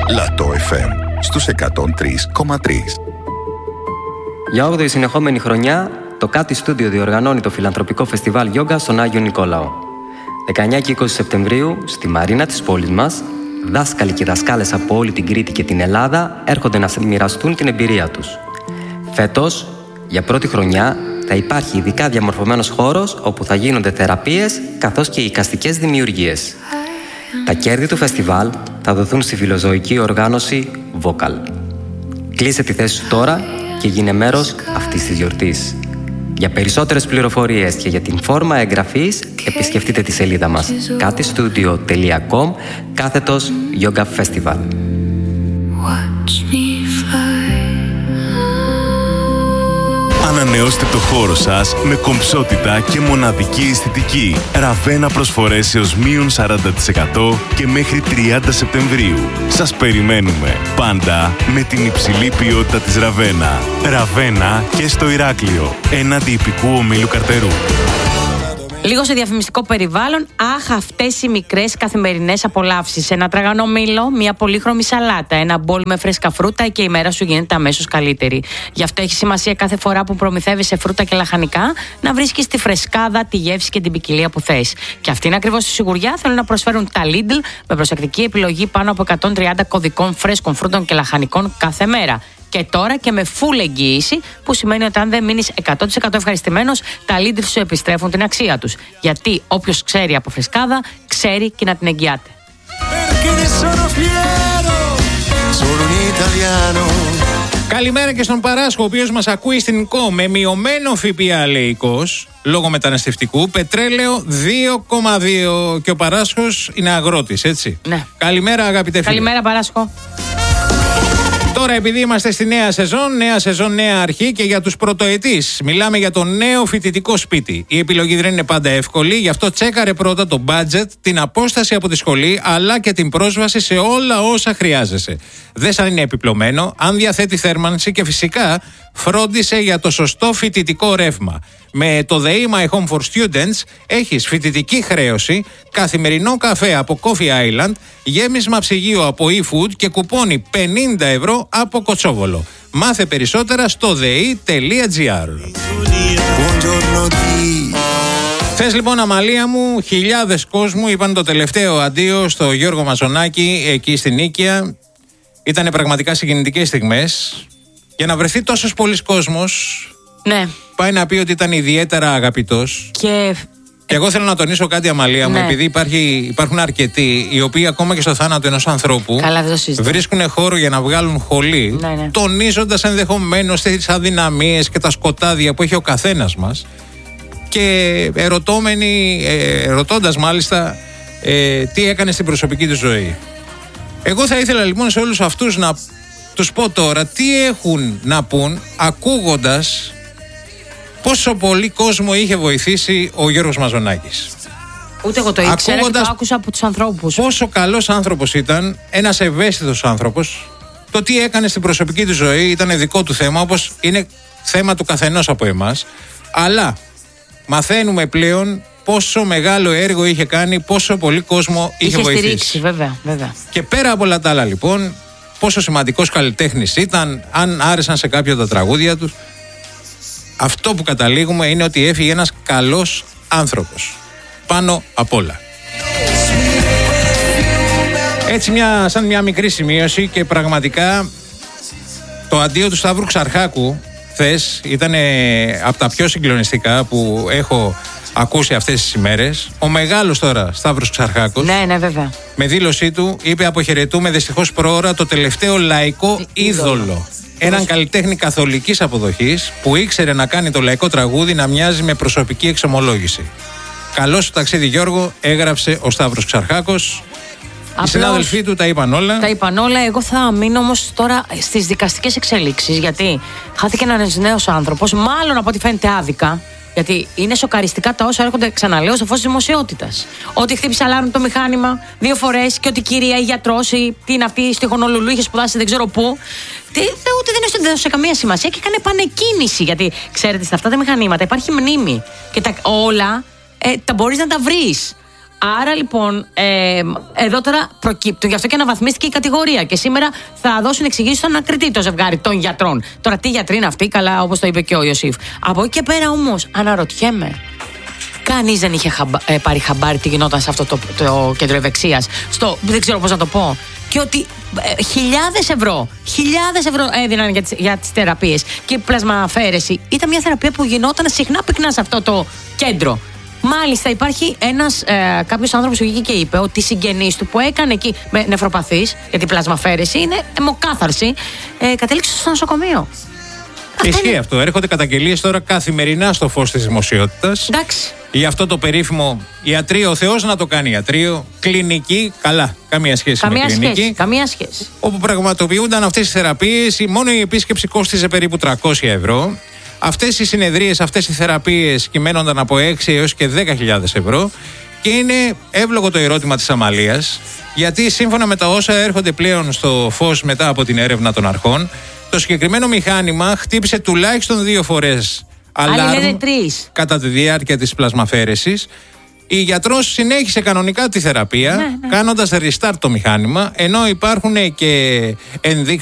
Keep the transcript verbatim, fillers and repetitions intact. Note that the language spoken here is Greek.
Λατό εφ εμ στους εκατόν τρία κόμμα τρία. Για όγδοη συνεχόμενη χρονιά, το Κάτι Στούντιο διοργανώνει το φιλανθρωπικό φεστιβάλ Γιόγκα στον Άγιο Νικόλαο. δεκαεννιά και είκοσι Σεπτεμβρίου, στη Μαρίνα της πόλης μας, δάσκαλοι και δασκάλες από όλη την Κρήτη και την Ελλάδα έρχονται να μοιραστούν την εμπειρία τους. Φέτος, για πρώτη χρονιά, θα υπάρχει ειδικά διαμορφωμένος χώρος όπου θα γίνονται θεραπείες καθώς και εικαστικές δημιουργίες. Τα κέρδη του φεστιβάλ θα δοθούν στη φιλοζωική οργάνωση Vocal. Κλείσε τη θέση σου τώρα και γίνε μέρος αυτής της γιορτής. Για περισσότερες πληροφορίες και για την φόρμα εγγραφής, επισκεφτείτε τη σελίδα μας katistudio τελεία com κάθετος Yoga Festival. Ανανεώστε το χώρο σας με κομψότητα και μοναδική αισθητική. Ραβένα προσφορές έως μείον σαράντα τοις εκατό και μέχρι τριάντα Σεπτεμβρίου. Σας περιμένουμε πάντα με την υψηλή ποιότητα της Ραβένα. Ραβένα και στο Ηράκλειο, έναντι υπηκού ομίλου Καρτερού. Λίγο σε διαφημιστικό περιβάλλον, αχ, αυτές οι μικρές καθημερινές απολαύσεις. Ένα τραγανό μήλο, μια πολύχρωμη σαλάτα, ένα μπολ με φρέσκα φρούτα και η μέρα σου γίνεται αμέσως καλύτερη. Γι' αυτό έχει σημασία κάθε φορά που προμηθεύεσαι φρούτα και λαχανικά να βρίσκεις τη φρεσκάδα, τη γεύση και την ποικιλία που θες. Και αυτή είναι ακριβώς η σιγουριά θέλουν να προσφέρουν τα Lidl με προσεκτική επιλογή πάνω από εκατόν τριάντα κωδικών φρέσκων φρούτων και λαχανικών κάθε μέρα. Και τώρα και με full εγγύηση, που σημαίνει ότι αν δεν μείνεις εκατό τοις εκατό ευχαριστημένος, τα Lidl σου επιστρέφουν την αξία τους. Γιατί όποιος ξέρει από φρεσκάδα, ξέρει και να την εγγυάται. Καλημέρα και στον Παράσχο, ο οποίος μας ακούει στην ΚΟ με μειωμένο ΦΠΑ λεϊκός, λόγω μεταναστευτικού, πετρέλαιο δύο κόμμα δύο και ο Παράσχος είναι αγρότης, έτσι. Ναι. Καλημέρα αγαπητέ φίλε. Καλημέρα Παράσχο. Τώρα, επειδή είμαστε στη νέα σεζόν, νέα σεζόν, νέα αρχή και για τους πρωτοετής, μιλάμε για το νέο φοιτητικό σπίτι. Η επιλογή δεν είναι πάντα εύκολη, γι' αυτό τσέκαρε πρώτα το budget, την απόσταση από τη σχολή, αλλά και την πρόσβαση σε όλα όσα χρειάζεσαι. Δες αν είναι επιπλωμένο, αν διαθέτει θέρμανση και φυσικά φρόντισε για το σωστό φοιτητικό ρεύμα. Με το ΔΕΗ My Home for Students έχεις φοιτητική χρέωση, καθημερινό καφέ από Coffee Island, γέμισμα ψυγείο από eFood και κουπόνι πενήντα ευρώ από Κοτσόβολο. Μάθε περισσότερα στο δεη τελεία τζι άρ. Θες λοιπόν, Αμαλία μου, χιλιάδες κόσμου είπαν το τελευταίο αντίο στο Γιώργο Μαζονάκη εκεί στην Νίκαια. Ήτανε πραγματικά συγκινητικές στιγμές. Για να βρεθεί τόσος πολλής κόσμος, ναι, πάει να πει ότι ήταν ιδιαίτερα αγαπητός. Και, και εγώ θέλω να τονίσω κάτι, Αμαλία μου, ναι, επειδή υπάρχει, υπάρχουν αρκετοί οι οποίοι ακόμα και στο θάνατο ενός ανθρώπου βρίσκουν χώρο για να βγάλουν χολή, ναι, ναι, τονίζοντας ενδεχομένως τις αδυναμίες και τα σκοτάδια που έχει ο καθένας μας και ερωτώμενοι, ε, ρωτώντας μάλιστα ε, τι έκανε στην προσωπική του ζωή. Εγώ θα ήθελα λοιπόν σε όλους αυτούς να τους πω τώρα τι έχουν να πούν ακούγοντας πόσο πολύ κόσμο είχε βοηθήσει ο Γιώργος Μαζονάκης. Ούτε εγώ το ήξερα και το άκουσα από τους ανθρώπους. Πόσο καλός άνθρωπος ήταν, ένας ευαίσθητος άνθρωπος. Το τι έκανε στην προσωπική του ζωή ήταν δικό του θέμα, όπως είναι θέμα του καθενός από εμάς. Αλλά μαθαίνουμε πλέον πόσο μεγάλο έργο είχε κάνει, πόσο πολύ κόσμο είχε, είχε βοηθήσει. Είχε στηρίξει, βέβαια, βέβαια. Και πέρα από όλα τα άλλα λοιπόν, πόσο σημαντικός καλλιτέχνης ήταν, αν άρεσαν σε κάποιο τα τραγούδια τους. Αυτό που καταλήγουμε είναι ότι έφυγε ένας καλός άνθρωπος. Πάνω απ' όλα. Έτσι μια, σαν μια μικρή σημείωση και πραγματικά το αντίο του Σταύρου Ξαρχάκου χθες ήταν από τα πιο συγκλονιστικά που έχω ακούσει αυτές τις ημέρες. Ο μεγάλος τώρα Σταύρος Ξαρχάκος, ναι, ναι, βέβαια, με δήλωσή του είπε: αποχαιρετούμε δυστυχώς προώρα το τελευταίο λαϊκό είδωλο. είδωλο. Έναν καλλιτέχνη καθολικής αποδοχής που ήξερε να κάνει το λαϊκό τραγούδι να μοιάζει με προσωπική εξομολόγηση. Καλό σου ταξίδι, Γιώργο, έγραψε ο Σταύρος Ξαρχάκος. Οι συνάδελφοί του τα είπαν όλα. Τα είπαν όλα. Εγώ θα μείνω όμως τώρα στις δικαστικές εξέλιξεις. Γιατί χάθηκε ένας νέος άνθρωπος, μάλλον από ό,τι φαίνεται άδικα. Γιατί είναι σοκαριστικά τα όσα έρχονται, ξαναλέω, στο φως της δημοσιότητας. Ότι χτύπησε αλάρμ το μηχάνημα δύο φορές και ότι η κυρία, η γιατρός, η, τι είναι αυτή, στη Χονολουλού, είχε σπουδάσει δεν ξέρω πού. Τι, ούτε δεν έδωσε καμία σημασία και έκανε πανεκκίνηση. Γιατί ξέρετε, σε αυτά τα μηχανήματα υπάρχει μνήμη. Και τα, όλα ε, τα μπορείς να τα βρεις. Άρα λοιπόν, ε, εδώ τώρα προκύπτουν, γι' αυτό και αναβαθμίστηκε η κατηγορία. Και σήμερα θα δώσουν εξηγήσεις στον ανακριτή το ζευγάρι των γιατρών. Τώρα, τι γιατροί είναι αυτοί, καλά, όπως το είπε και ο Ιωσήφ. Από εκεί και πέρα όμως, αναρωτιέμαι. Κανείς δεν είχε χαμπα, ε, πάρει χαμπάρι τι γινόταν σε αυτό το, το κέντρο ευεξίας. Στο, δεν ξέρω πώς να το πω. Και ότι ε, χιλιάδες ευρώ, χιλιάδες ευρώ έδιναν για τις, για τις θεραπείες. Και η πλασμααφέρεση ήταν μια θεραπεία που γινόταν συχνά πυκνά σε αυτό το κέντρο. Μάλιστα, υπάρχει ένας ε, κάποιος άνθρωπος που βγήκε και είπε ότι οι συγγενείς του που έκανε εκεί με νεφροπαθείς, γιατί η πλασμαφέρεση είναι αιμοκάθαρση, ε, κατέληξε στο νοσοκομείο. Ισχύει είναι... αυτό. Έρχονται καταγγελίες τώρα καθημερινά στο φως της δημοσιότητας. Εντάξει. Για αυτό το περίφημο ιατρείο, ο Θεός να το κάνει ιατρείο, κλινική, καλά, καμία σχέση καμία με κλινική. Σχέση, καμία σχέση. Όπου πραγματοποιούνταν αυτές τις θεραπείες, μόνο η επίσκεψη κόστιζε περίπου τριακόσια ευρώ. Αυτές οι συνεδρίες, αυτές οι θεραπείες κυμαίνονταν από έξι έως και δέκα χιλιάδες ευρώ. Και είναι εύλογο το ερώτημα της αμαλίας, γιατί σύμφωνα με τα όσα έρχονται πλέον στο φως μετά από την έρευνα των αρχών, το συγκεκριμένο μηχάνημα χτύπησε τουλάχιστον δύο φορές αλάρμ κατά τη διάρκεια της πλασμαφέρεσης. Η γιατρός συνέχισε κανονικά τη θεραπεία, ναι, ναι. κάνοντας restart το μηχάνημα, ενώ υπάρχουν και ενδείξεις